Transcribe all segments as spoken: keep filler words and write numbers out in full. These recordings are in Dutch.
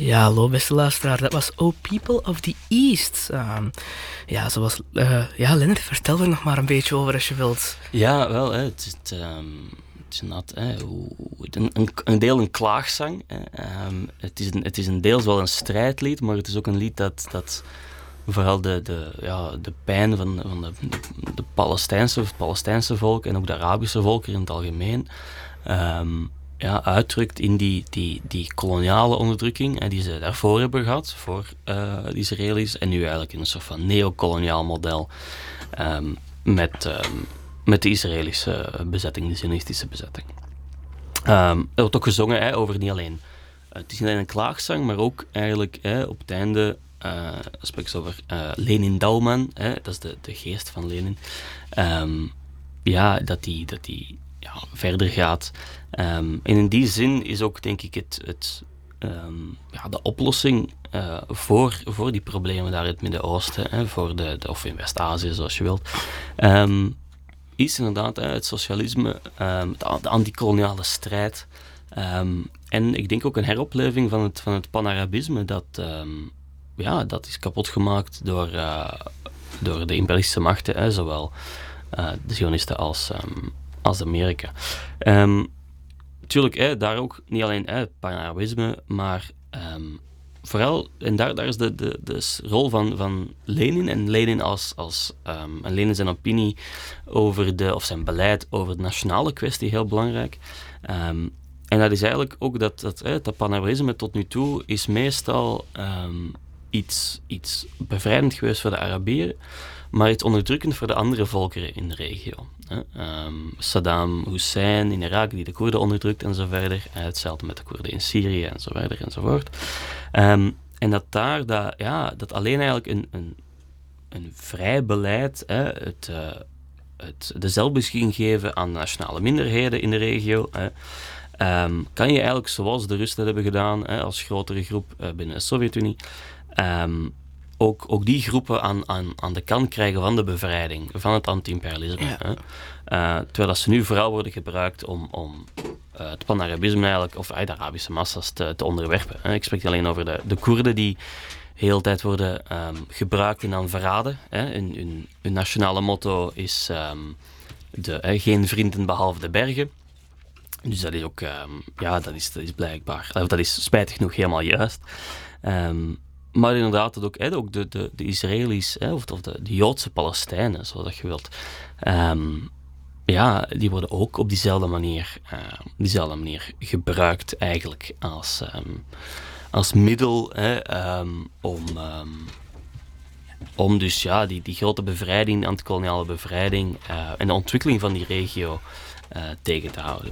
Ja, hallo beste luisteraar, dat was Oh People of the East. Uh, ja, zoals... Uh, ja, Lennart, vertel er nog maar een beetje over als je wilt. Ja, wel, hè, het is... Um, het is nat, hè, een, een, een deel een klaagzang. Hè. Um, het, is een, het is een deels wel een strijdlied, maar het is ook een lied dat... dat vooral de, de, ja, de pijn van, van de, de, de Palestijnse, het Palestijnse volk en ook de Arabische volken in het algemeen... Um, Ja, uitdrukt in die, die, die koloniale onderdrukking hè, die ze daarvoor hebben gehad, voor uh, de Israëli's, en nu eigenlijk in een soort van neocoloniaal model um, met, um, met de Israëlische bezetting, de Zionistische bezetting. Um, er wordt ook gezongen hè, over niet alleen, uh, het is niet alleen een klaagzang, maar ook eigenlijk hè, op het einde uh, spreekt ze over uh, Lenin Dauman, hè, dat is de, de geest van Lenin, um, ja, dat die, dat die ja, verder gaat. Um, en in die zin is ook, denk ik, het, het, um, ja, de oplossing uh, voor, voor die problemen daar in het Midden-Oosten, hè, voor de, de, of in West-Azië, zoals je wilt, um, is inderdaad hè, het socialisme, um, de, de antikoloniale strijd. Um, en ik denk ook een heropleving van het, van het pan-Arabisme, dat, um, ja, dat is kapot gemaakt door, uh, door de imperialistische machten, hè, zowel uh, de Zionisten als... Um, als Amerika. Um, tuurlijk, hè, daar ook niet alleen hè, het pan-Arabisme, maar um, vooral, en daar, daar is de, de, de rol van, van Lenin, en Lenin als, als um, en Lenin zijn opinie over de, of zijn beleid over de nationale kwestie heel belangrijk. Um, en dat is eigenlijk ook dat, dat, hè, dat pan-Arabisme tot nu toe is meestal um, iets, iets bevrijdend geweest voor de Arabieren, maar iets onderdrukkend voor de andere volkeren in de regio. Um, Saddam Hussein in Irak, die de Koerden onderdrukt en zo verder. Hetzelfde met de Koerden in Syrië en zo verder enzovoort. Um, en dat daar, dat, ja, dat alleen eigenlijk een, een, een vrij beleid, hè, het, uh, het de zelfbeschikking geven aan nationale minderheden in de regio, hè, um, kan je eigenlijk zoals de Russen hebben gedaan, hè, als grotere groep uh, binnen de Sovjet-Unie, um, Ook, ook die groepen aan, aan, aan de kant krijgen van de bevrijding, van het anti-imperialisme. Ja. Hè. Uh, terwijl dat ze nu vooral worden gebruikt om, om uh, het pan-Arabisme eigenlijk, of uh, de Arabische massa's te, te onderwerpen. Hè. Ik spreek niet alleen over de, de Koerden die de hele tijd worden um, gebruikt in aan verraden. Hè. Hun, hun, hun nationale motto is um, de, uh, geen vrienden behalve de bergen. Dus dat is ook, um, ja, dat is, dat is blijkbaar, uh, dat is spijtig genoeg helemaal juist. Um, Maar inderdaad, dat ook, hè, ook de, de, de Israëli's, hè, of, of de, de Joodse Palestijnen, zoals dat je wilt, um, ja, die worden ook op diezelfde manier, uh, diezelfde manier gebruikt eigenlijk als, um, als middel hè, um, om, um, om dus ja, die, die grote bevrijding, de antikoloniale bevrijding uh, en de ontwikkeling van die regio uh, tegen te houden.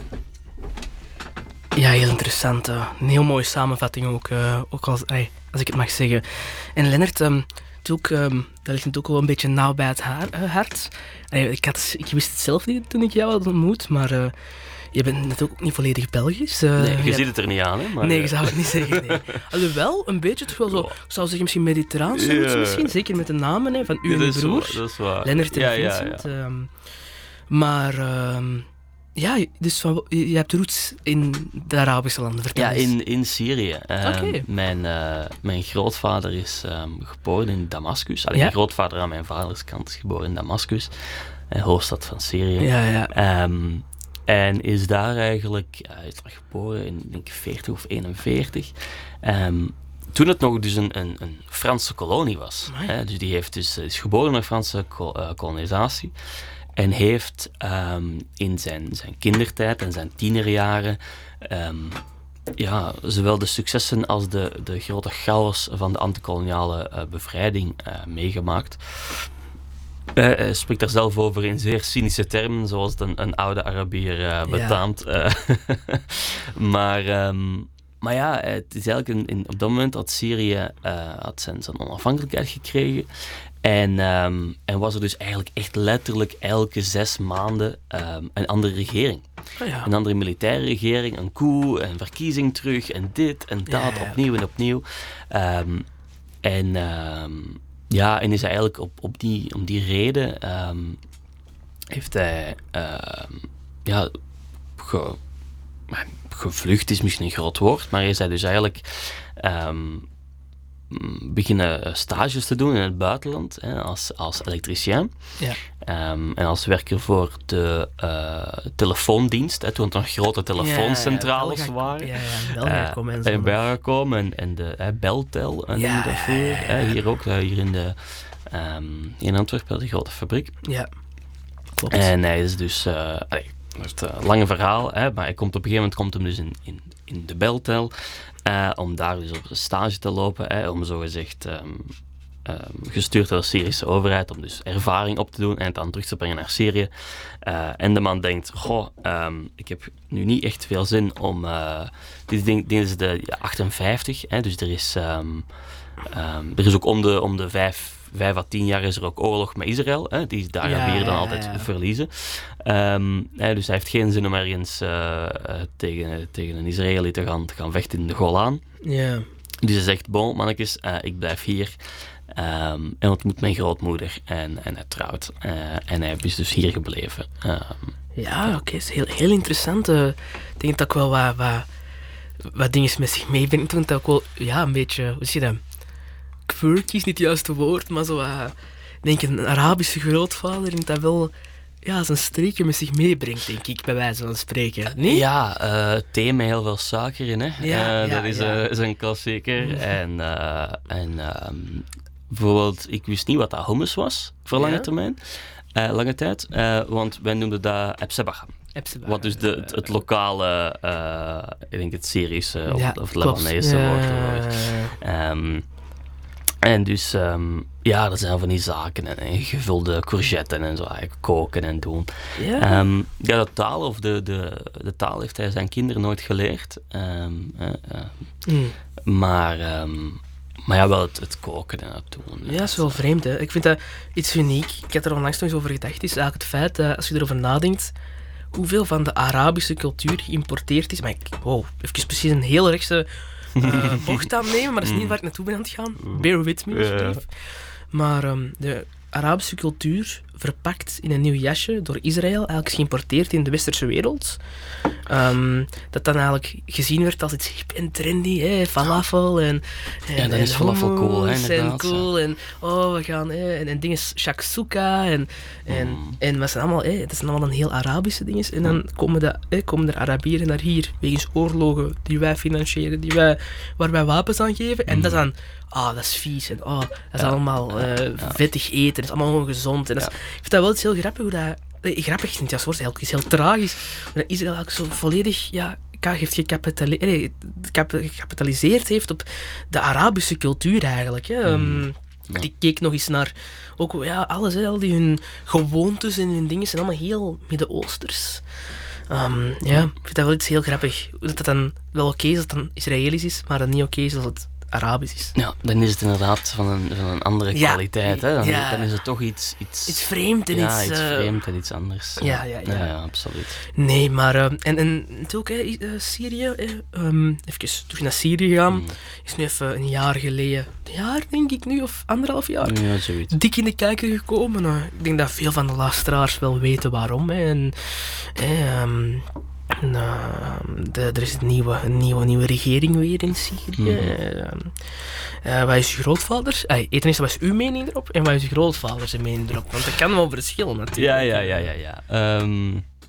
Ja, heel interessant. Uh, een heel mooie samenvatting ook, uh, ook als, ay, als ik het mag zeggen. En Lennart, um, ook, um, dat ligt natuurlijk ook wel een beetje nauw bij het haar, uh, hart. Ay, ik, had, ik wist het zelf niet toen ik jou had ontmoet, maar uh, je bent natuurlijk ook niet volledig Belgisch. Uh, nee, je je ziet het er niet aan, hè? Maar, nee, je zou het niet zeggen. Nee. Alhoewel, een beetje toch wel zo, ik zou zeggen misschien mediterraans ja. misschien, zeker met de namen hè, van u ja, en uw dat broer. Is waar, dat is waar. Lennart en ja, ja, Vincent. ja. Um, maar... Um, Ja, dus van, je hebt roots in de Arabische landen, vertel Ja, eens. in, in Syrië. Um, okay. mijn, uh, mijn grootvader is um, geboren in Damascus. Allee, ja? Mijn grootvader aan mijn vaders kant is geboren in Damascus, de hoofdstad van Syrië. Ja, ja. Um, en is daar eigenlijk, ja, hij is daar geboren in denk ik veertig of eenenveertig. Um, toen het nog dus een, een, een Franse kolonie was. Hè, dus die heeft dus, is geboren door Franse ko- uh, kolonisatie. En heeft um, in zijn, zijn kindertijd en zijn tienerjaren um, ja, zowel de successen als de, de grote chaos van de antikoloniale uh, bevrijding uh, meegemaakt. Hij uh, uh, spreekt daar zelf over in zeer cynische termen, zoals het een, een oude Arabier uh, betaamt. Ja. Uh, maar, um, maar ja, het is eigenlijk in, in, op dat moment had Syrië uh, had zijn, zijn onafhankelijkheid gekregen. En, um, en was er dus eigenlijk echt letterlijk elke zes maanden um, een andere regering. Oh ja. Een andere militaire regering, een coup, een verkiezing terug en dit en dat, ja, ja. opnieuw en opnieuw. Um, en, um, ja, en is hij eigenlijk op, op die, om die reden um, heeft hij um, ja, ge, gevlucht is misschien een groot woord, maar hij is dus eigenlijk um, beginnen stages te doen in het buitenland, hè, als, als elektricien. Ja. Um, en als werker voor de uh, telefoondienst, hè, toen er nog grote telefooncentrales ja, ja, waren. Ja, ja, Belgacom en uh, zo. En Belgacom en, en de uh, Beltel, uh, ja, dat voor, ja, ja, ja. Uh, hier ook, uh, hier in, de, um, in Antwerpen, de grote fabriek. Ja, klopt. En hij is dus, uh, allee, dat is een lange verhaal, hè, maar hij komt op een gegeven moment komt hem dus in, in, in de Beltel, uh, om daar dus op een stage te lopen, hè, om zogezegd um, um, gestuurd door de Syrische overheid, om dus ervaring op te doen en het dan terug te brengen naar Syrië. Uh, en de man denkt, goh, um, ik heb nu niet echt veel zin om, uh, dit, ding, dit is de ja, achtenvijftig, hè, dus er is, um, um, er is ook om de, om de vijf Vijf à tien jaar is er ook oorlog met Israël, hè, die de Arabieren ja, dan altijd ja. verliezen. Um, hè, dus hij heeft geen zin om ergens uh, uh, tegen, tegen een Israëli te gaan, te gaan vechten in de Golan. Ja. Dus hij zegt, bon, mannetjes, uh, ik blijf hier um, en ontmoet mijn grootmoeder. En, en hij trouwt. Uh, en hij is dus hier gebleven. Um, Ja, oké, okay, is heel, heel interessant. Uh, ik denk dat ik wel wat, wat, wat dingen met zich meebrengt. Want dat ook wel, ja, een beetje, hoe zie je dat? Quirky is niet het juiste woord, maar zo, uh, denk ik, een Arabische grootvader die dat wel ja, zijn streekje met zich meebrengt, denk ik, bij wijze van spreken. Nee? Ja, uh, thee met heel veel suiker in, hè. Ja, uh, ja, dat is, ja. uh, is een klassieker. Mm. En, uh, en um, bijvoorbeeld, ik wist niet wat dat hummus was, voor lange ja? termijn. Uh, lange tijd, uh, want wij noemden dat Epsebach. Epsebach. Wat dus de, het, het lokale, uh, ik denk het Syrische ja, of, of het Lebanese ja. woord voor. Um, En dus, um, ja, dat zijn van die zaken. En, en gevulde courgetten en zo, eigenlijk koken en doen. Ja, um, ja de taal of de, de, de taal heeft hij zijn kinderen nooit geleerd. Um, uh, uh, mm. Maar, um, maar ja, wel het, het koken en het doen. Ja, dat is wel vreemd, hè. Ik vind dat iets uniek. Ik had er onlangs nog eens over gedacht. Is eigenlijk het feit dat, als je erover nadenkt, hoeveel van de Arabische cultuur geïmporteerd is. Maar ik, wow, even precies een heel rechtse Uh, bocht aannemen, maar dat is niet waar ik naartoe ben aan het gaan. Bear with me, alsjeblieft. Maar um, de Arabische cultuur verpakt in een nieuw jasje door Israël, eigenlijk geïmporteerd in de westerse wereld. Um, dat dan eigenlijk gezien werd als iets hip en trendy, hè, falafel en, en ja, dan is falafel cool, hè, en cool en oh, we gaan, hè, en, en dingen shakshuka en, en, mm. en wat zijn allemaal, hè, dat zijn allemaal dan heel Arabische dingen. En dan komen, de, hè, komen er Arabieren naar hier, wegens oorlogen die wij financieren, die wij, waar wij wapens aan geven. En mm. dat is dan, ah, oh, dat is vies en oh, dat is ja. allemaal uh, ja. vettig eten, dat is allemaal ongezond. En dat is, ja. Ik vind dat wel iets heel grappig, hoe dat, eh, grappig is niet als woord, het is heel tragisch, dat Israël eigenlijk zo volledig, ja, heeft gecapitali- eh, gecapitaliseerd heeft op de Arabische cultuur eigenlijk. Hè. Mm. Um, ja. Ik keek nog eens naar ook, ja, alles, hè, al die hun gewoontes en hun dingen zijn allemaal heel Midden-Oosters. Um, ja, ik vind dat wel iets heel grappig. Dat het dan wel oké okay is dat het dan Israëlisch is, maar dat niet oké okay is als het Arabisch is. Ja, dan is het inderdaad van een, van een andere ja, kwaliteit. Hè? Dan, ja. dan is het toch iets... Iets, iets vreemd en ja, iets... iets uh, vreemd en iets anders. Ja, ja, ja. ja, ja absoluut. Nee, maar... Uh, en, en natuurlijk, hè, uh, Syrië... Uh, um, even terug naar Syrië gaan. Mm. Is nu even een jaar geleden... Een jaar, denk ik nu, of anderhalf jaar. Ja, zoiets. Dik in de kijker gekomen. Uh, ik denk dat veel van de luisteraars wel weten waarom. Hè. En... Uh, um, Nou, de, er is een nieuwe, een, nieuwe, nieuwe regering weer in Syrië. Mm-hmm. Uh, wat is je grootvader? Ay, ten eerste, wat is uw mening erop? En wat is je grootvader zijn mening erop? Want dat kan wel verschillen natuurlijk. Ja, ja, ja, ja. ja. Um,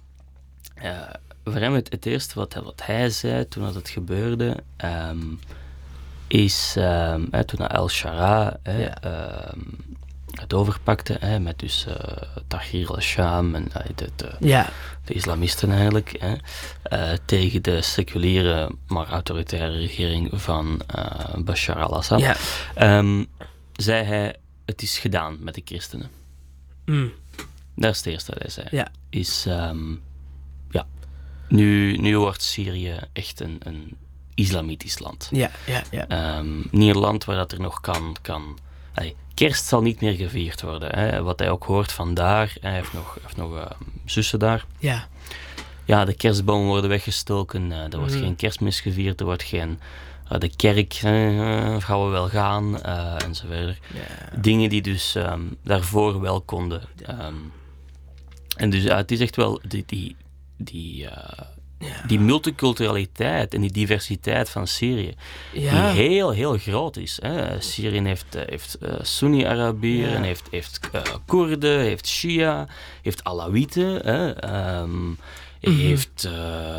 uh, voor hem het, het eerste wat hij, wat hij zei toen dat het gebeurde, um, is um, uh, toen El-Shara uh, ja. um, het overpakte, hè, met dus uh, Tahrir al-Sham en uh, de, de, ja. de islamisten eigenlijk, hè, uh, tegen de seculiere, maar autoritaire regering van uh, Bashar al-Assad, ja. um, zei hij, het is gedaan met de christenen. Mm. Dat is het eerste wat hij zei. Ja. Is, um, ja, nu, nu wordt Syrië echt een, een islamitisch land. Ja, ja, ja. Um, niet een land waar dat er nog kan... kan Allee, kerst zal niet meer gevierd worden. Hè. Wat hij ook hoort van daar. Hij heeft nog, heeft nog uh, zussen daar. Ja. Ja, de kerstbomen worden weggestoken. Uh, er wordt mm. geen kerstmis gevierd. Er wordt geen... Uh, de kerk uh, gaan we wel gaan. Uh, en zo verder. Yeah. Dingen die dus um, daarvoor wel konden. Um, en dus uh, het is echt wel... Die, die, die, uh, Ja. Die multiculturaliteit en die diversiteit van Syrië, Ja. die heel, heel groot is. Hè. Syrië heeft, uh, heeft uh, Sunni-Arabieren, Ja. heeft, heeft uh, Koerden, heeft Shia, heeft Alawieten, hè. Um, Mm-hmm. heeft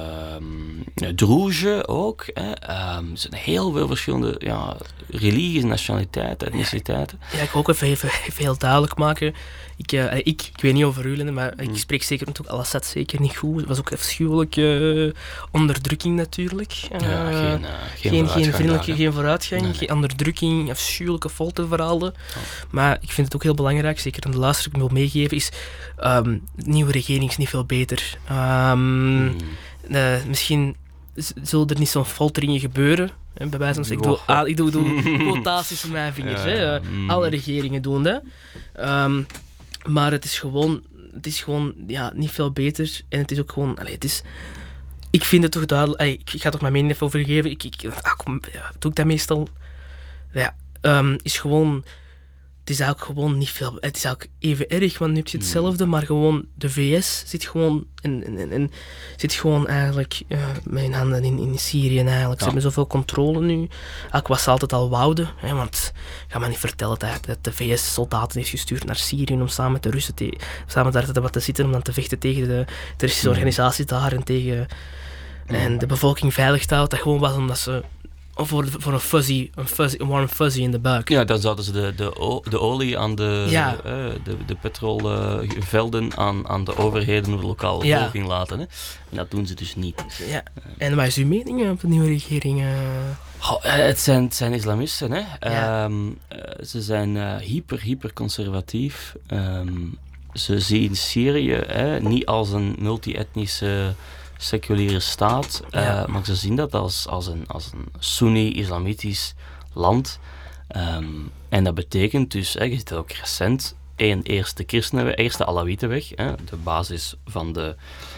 uh, Druze ook. Hè. Um, er zijn heel veel verschillende ja, religies, nationaliteiten, etniciteiten. Ja, ik wil ook even, even, even heel duidelijk maken. Ik, uh, ik, ik weet niet over u, Linde, maar ik Mm. spreek zeker natuurlijk Al-Assad zeker niet goed. Het was ook afschuwelijke uh, onderdrukking natuurlijk. Uh, Ja, geen, uh, geen, geen, geen vriendelijke, daar, geen vooruitgang, nee, nee. geen onderdrukking, afschuwelijke folterverhalen. Oh. Maar ik vind het ook heel belangrijk, zeker aan de luisteraar ik wil meegeven, is um, de nieuwe regering is niet veel beter. Um, mm. uh, misschien z- zullen er niet zo'n folteringen gebeuren. Hè, bij wijze van zeggen, ik doe, ah, ik doe, doe quotaties van mijn vingers. Ja, hè. Mm. Alle regeringen doen dat. Um, maar het is gewoon, het is gewoon ja, niet veel beter. En het is ook gewoon... Allee, het is, ik vind het toch duidelijk... Allee, ik ga toch mijn mening even over geven. Ik, ik, ah, kom, ja, doe ik dat meestal? Ja, um, is gewoon... Het is eigenlijk gewoon niet veel... Het is eigenlijk even erg, want nu heb je hetzelfde, maar gewoon de V S zit gewoon... En, en, en zit gewoon eigenlijk uh, met hun handen in, in Syrië eigenlijk. Ze ja. hebben zoveel controle nu. Eigenlijk was ze altijd al wouden, hè, want ik ga me niet vertellen dat, dat de V S soldaten heeft gestuurd naar Syrië om samen met de Russen te, samen daar te, te zitten om dan te vechten tegen de terroristische organisaties daar en tegen en de bevolking veilig te houden. Dat gewoon was omdat ze voor, voor een fuzzy, een fuzzy, een warm fuzzy in de buik. Ja, dan zouden ze de, de, de olie aan de, ja. uh, de, de petrolvelden uh, aan, aan de overheden of de lokale ja. bevolking laten. Hè. En dat doen ze dus niet. Ja. En wat is uw mening op de nieuwe regering? Uh... Oh, het, zijn, het zijn islamisten. Hè. Ja. Um, uh, ze zijn uh, hyper, hyper conservatief. Um, ze zien Syrië hè, niet als een multi-etnische... seculiere staat, ja. uh, maar ze zien dat als, als een, als een Sunni-islamitisch land. Um, en dat betekent dus, hè, je ziet het ook recent, één, eerst de christenen, eerst de Alawietenweg, hè, de basis van de,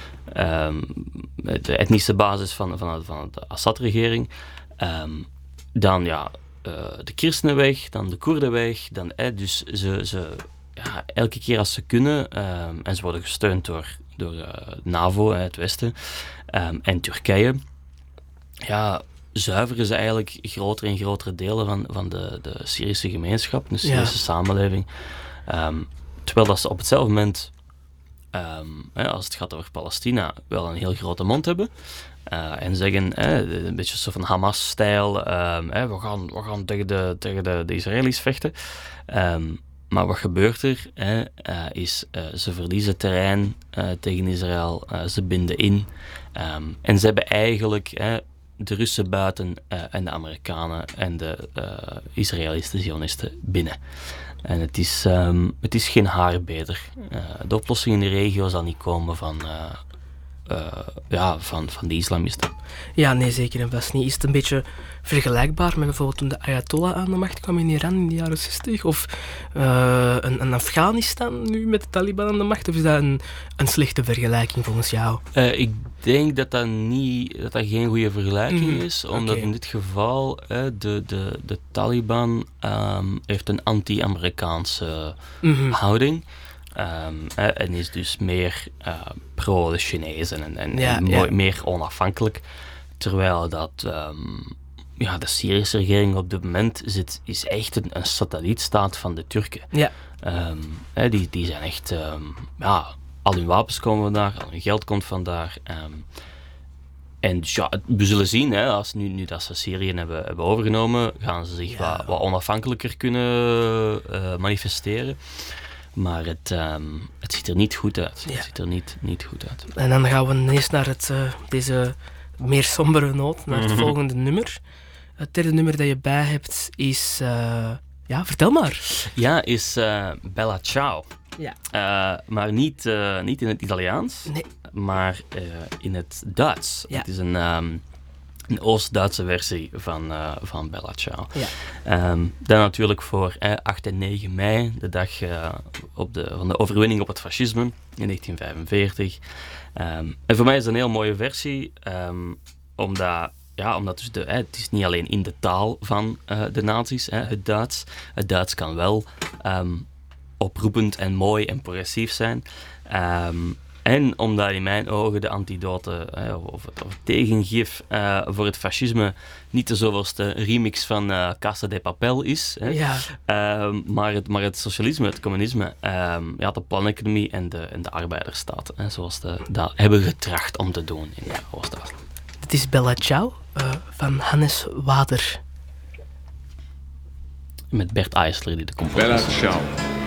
um, de etnische basis van, van, van de Assad-regering. Um, dan ja, uh, de christenenweg, dan de Koerdenweg, dan, hè, dus ze, ze ja, elke keer als ze kunnen, um, en ze worden gesteund door door uh, NAVO, het Westen, um, en Turkije, ja, zuiveren ze eigenlijk grotere en grotere delen van, van de, de Syrische gemeenschap, de Syrische ja. samenleving. Um, terwijl dat ze op hetzelfde moment, um, hè, als het gaat over Palestina, wel een heel grote mond hebben. Uh, en zeggen, hè, een beetje zo van Hamas-stijl, um, hè, we gaan, we gaan tegen, de, tegen de, de Israëli's vechten. Um, Maar wat gebeurt er, hè, uh, is uh, ze verliezen terrein uh, tegen Israël, uh, ze binden in. Um, en ze hebben eigenlijk hè, de Russen buiten uh, en de Amerikanen en de uh, Israëlische Zionisten binnen. En het is, um, het is geen haar beter. Uh, de oplossing in de regio zal niet komen van, uh, uh, ja, van, van de islamisten. Ja, nee, zeker en vast niet. Is het een beetje vergelijkbaar met bijvoorbeeld toen de Ayatollah aan de macht kwam in Iran in de jaren zestig? Of uh, een, een Afghanistan nu met de Taliban aan de macht? Of is dat een, een slechte vergelijking volgens jou? Uh, ik denk dat dat, niet, dat dat geen goede vergelijking mm, is, omdat okay. in dit geval uh, de, de, de Taliban um, heeft een anti-Amerikaanse mm-hmm. houding. Um, uh, en is dus meer uh, pro de Chinezen en, en, ja, en ja. mo- meer onafhankelijk. Terwijl dat um, ja, de Syrische regering op dit moment zit, is echt een, een satellietstaat van de Turken. Ja. Um, uh, die, die zijn echt, um, ja, al hun wapens komen vandaag, al hun geld komt vandaag. Um, en dus ja, we zullen zien, hè, als nu, nu dat ze Syrië hebben, hebben overgenomen, gaan ze zich ja. wat, wat onafhankelijker kunnen uh, manifesteren. Maar het, um, het ziet er niet goed uit. Ja. Het ziet er niet, niet goed uit. En dan gaan we ineens naar het, uh, deze meer sombere noot, naar het mm-hmm. volgende nummer. Het derde nummer dat je bij hebt is... Uh, ja, vertel maar. Ja, is uh, Bella Ciao. Ja. Uh, maar niet, uh, niet in het Italiaans, nee. maar uh, in het Duits. Ja. Het is een... Um, Een Oost-Duitse versie van, uh, van Bella Ciao. Ja. Um, dan natuurlijk voor eh, acht en negen mei, de dag uh, op de, van de overwinning op het fascisme in negentien vijfenveertig. Um, en voor mij is het een heel mooie versie, um, omdat, ja, omdat dus de, eh, het is niet alleen in de taal van uh, de nazi's, eh, het Duits. Het Duits kan wel um, oproepend en mooi en progressief zijn. Um, En omdat in mijn ogen de antidote hè, of, het, of het tegengif uh, voor het fascisme niet de zoveelste remix van uh, Casa de Papel is. Hè, Ja. uh, maar, het, maar het socialisme, het communisme, uh, ja, de planeconomie en de, en de arbeidersstaat. Hè, zoals de, dat hebben getracht om te doen in Oost-Duitsland. Het is Bella Ciao uh, van Hannes Wader. Met Bert Eisler die de componist Bella Ciao.